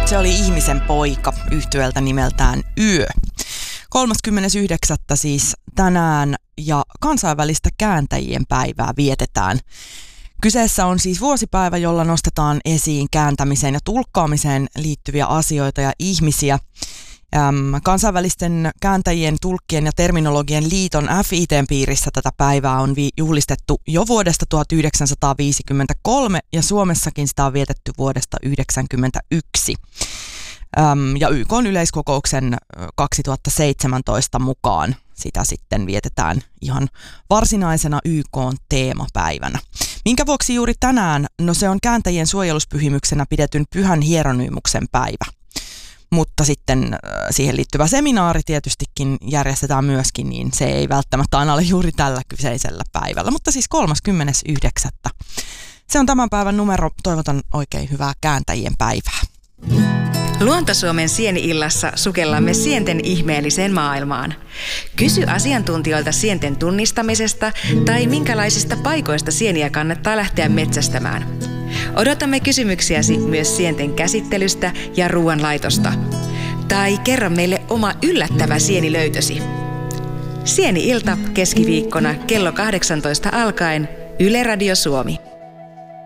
Se oli Ihmisen poika yhtyöltä nimeltään Yö. 39. siis tänään ja kansainvälistä kääntäjien päivää vietetään. Kyseessä on siis vuosipäivä, jolla nostetaan esiin kääntämiseen ja tulkkaamiseen liittyviä asioita ja ihmisiä. Kansainvälisten kääntäjien, tulkkien ja terminologien liiton FIT:n piirissä tätä päivää on juhlistettu jo vuodesta 1953 ja Suomessakin sitä on vietetty vuodesta 1991. Ja YK:n yleiskokouksen 2017 mukaan sitä sitten vietetään ihan varsinaisena YK:n teemapäivänä. Minkä vuoksi juuri tänään? No se on kääntäjien suojeluspyhimyksenä pidetyn Pyhän Hieronymuksen päivä. Mutta sitten siihen liittyvä seminaari tietystikin järjestetään myöskin, niin se ei välttämättä aina ole juuri tällä kyseisellä päivällä. Mutta siis 39. Se on tämän päivän numero. Toivotan oikein hyvää kääntäjien päivää. Luontosuomen Sieni-illassa sukellamme sienten ihmeelliseen maailmaan. Kysy asiantuntijoilta sienten tunnistamisesta tai minkälaisista paikoista sieniä kannattaa lähteä metsästämään. Odotamme kysymyksiäsi myös sienten käsittelystä ja ruoanlaitosta. Tai kerro meille oma yllättävä sienilöytösi. Sieni-ilta keskiviikkona kello 18 alkaen Yle Radio Suomi.